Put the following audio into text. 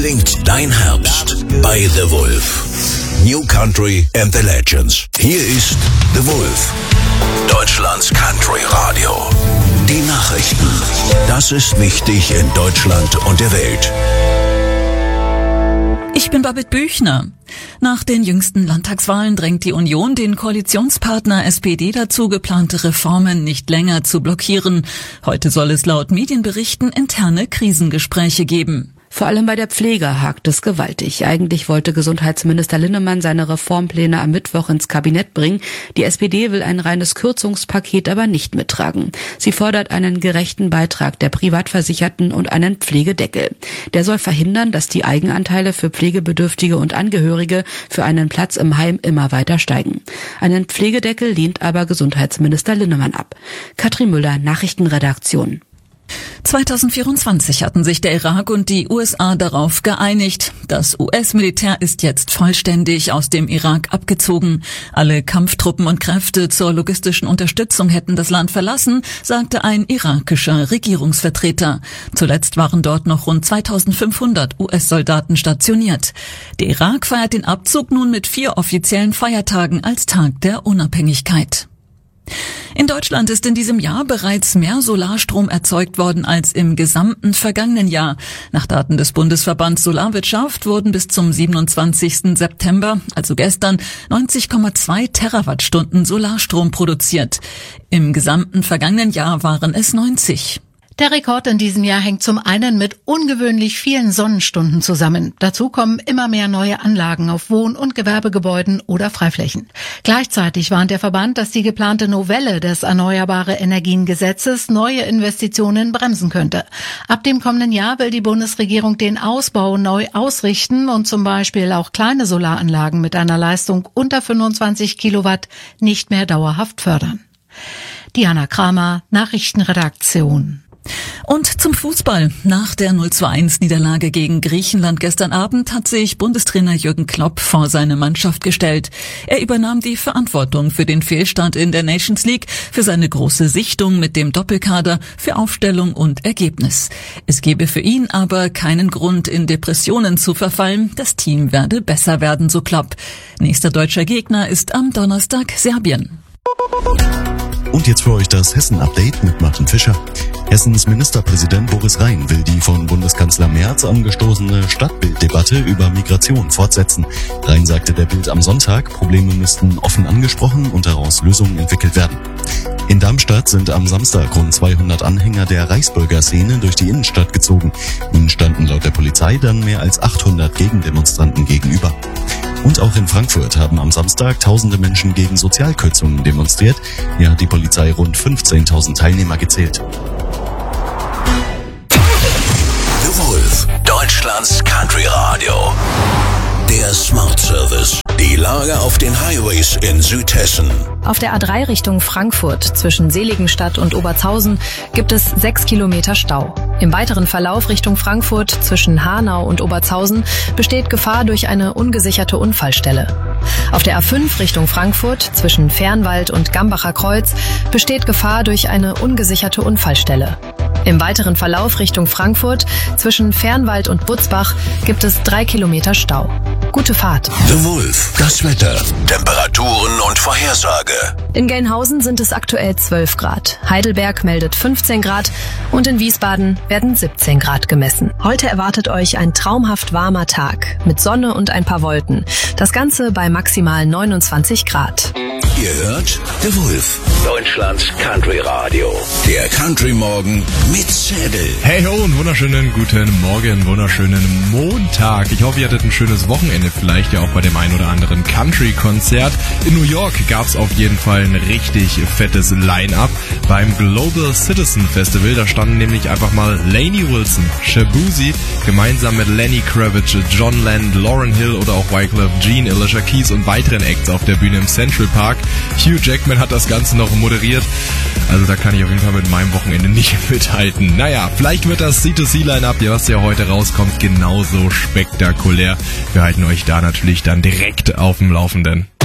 Singt dein Herbst bei The Wolf. New Country and the Legends. Hier ist The Wolf. Deutschlands Country Radio. Die Nachrichten. Das ist wichtig in Deutschland und der Welt. Ich bin Babette Büchner. Nach den jüngsten Landtagswahlen drängt die Union den Koalitionspartner SPD dazu, geplante Reformen nicht länger zu blockieren. Heute soll es laut Medienberichten interne Krisengespräche geben. Vor allem bei der Pflege hakt es gewaltig. Eigentlich wollte Gesundheitsminister Linnemann seine Reformpläne am Mittwoch ins Kabinett bringen. Die SPD will ein reines Kürzungspaket aber nicht mittragen. Sie fordert einen gerechten Beitrag der Privatversicherten und einen Pflegedeckel. Der soll verhindern, dass die Eigenanteile für Pflegebedürftige und Angehörige für einen Platz im Heim immer weiter steigen. Einen Pflegedeckel lehnt aber Gesundheitsminister Linnemann ab. Katrin Müller, Nachrichtenredaktion. 2024 hatten sich der Irak und die USA darauf geeinigt. Das US-Militär ist jetzt vollständig aus dem Irak abgezogen. Alle Kampftruppen und Kräfte zur logistischen Unterstützung hätten das Land verlassen, sagte ein irakischer Regierungsvertreter. Zuletzt waren dort noch rund 2500 US-Soldaten stationiert. Der Irak feiert den Abzug nun mit 4 offiziellen Feiertagen als Tag der Unabhängigkeit. In Deutschland ist in diesem Jahr bereits mehr Solarstrom erzeugt worden als im gesamten vergangenen Jahr. Nach Daten des Bundesverbands Solarwirtschaft wurden bis zum 27. September, also gestern, 90,2 Terawattstunden Solarstrom produziert. Im gesamten vergangenen Jahr waren es 90. Der Rekord in diesem Jahr hängt zum einen mit ungewöhnlich vielen Sonnenstunden zusammen. Dazu kommen immer mehr neue Anlagen auf Wohn- und Gewerbegebäuden oder Freiflächen. Gleichzeitig warnt der Verband, dass die geplante Novelle des Erneuerbare Energien-Gesetzes neue Investitionen bremsen könnte. Ab dem kommenden Jahr will die Bundesregierung den Ausbau neu ausrichten und zum Beispiel auch kleine Solaranlagen mit einer Leistung unter 25 Kilowatt nicht mehr dauerhaft fördern. Diana Kramer, Nachrichtenredaktion. Und zum Fußball. Nach der 0:1-Niederlage gegen Griechenland gestern Abend hat sich Bundestrainer Jürgen Klopp vor seine Mannschaft gestellt. Er übernahm die Verantwortung für den Fehlstart in der Nations League, für seine große Sichtung mit dem Doppelkader, für Aufstellung und Ergebnis. Es gebe für ihn aber keinen Grund, in Depressionen zu verfallen. Das Team werde besser werden, so Klopp. Nächster deutscher Gegner ist am Donnerstag Serbien. Und jetzt für euch das Hessen-Update mit Martin Fischer. Hessens Ministerpräsident Boris Rhein will die von Bundeskanzler Merz angestoßene Stadtbilddebatte über Migration fortsetzen. Rhein sagte der Bild am Sonntag, Probleme müssten offen angesprochen und daraus Lösungen entwickelt werden. In Darmstadt sind am Samstag rund 200 Anhänger der Reichsbürger-Szene durch die Innenstadt gezogen. Ihnen standen laut der Polizei dann mehr als 800 Gegendemonstranten gegenüber. Und auch in Frankfurt haben am Samstag tausende Menschen gegen Sozialkürzungen demonstriert. Hier hat die Polizei rund 15.000 Teilnehmer gezählt. The Wolf, Deutschlands Country Radio. Der Smart Service. Die Lage auf den Highways in Südhessen. Auf der A3 Richtung Frankfurt zwischen Seligenstadt und Obertshausen gibt es 6 Kilometer Stau. Im weiteren Verlauf Richtung Frankfurt zwischen Hanau und Obertshausen besteht Gefahr durch eine ungesicherte Unfallstelle. Auf der A5 Richtung Frankfurt zwischen Fernwald und Gambacher Kreuz besteht Gefahr durch eine ungesicherte Unfallstelle. Im weiteren Verlauf Richtung Frankfurt zwischen Fernwald und Butzbach gibt es 3 Kilometer Stau. Gute Fahrt. The Wolf, das Wetter, Temperaturen und Vorhersage. In Gelnhausen sind es aktuell 12 Grad. Heidelberg meldet 15 Grad und in Wiesbaden werden 17 Grad gemessen. Heute erwartet euch ein traumhaft warmer Tag mit Sonne und ein paar Wolken. Das Ganze bei maximal 29 Grad. Ihr hört The Wolf, Deutschlands Country Radio. Der Country Morgen mit Zedel. Hey ho und wunderschönen guten Morgen, wunderschönen Montag. Ich hoffe, ihr hattet ein schönes Wochenende, vielleicht ja auch bei dem ein oder anderen Country-Konzert. In New York gab's auf jeden Fall ein richtig fettes Line-Up beim Global Citizen Festival. Da standen nämlich einfach mal Lainey Wilson, Shabuzi, gemeinsam mit Lenny Kravitz, John Land, Lauryn Hill oder auch Wyclef Jean, Alicia Keys und weiteren Acts auf der Bühne im Central Park. Hugh Jackman hat das Ganze noch moderiert. Also da kann ich auf jeden Fall mit meinem Wochenende nicht mithalten. Naja, vielleicht wird das C2C-Line-Up, was ja heute rauskommt, genauso spektakulär. Wir halten euch da natürlich dann direkt auf dem Laufenden.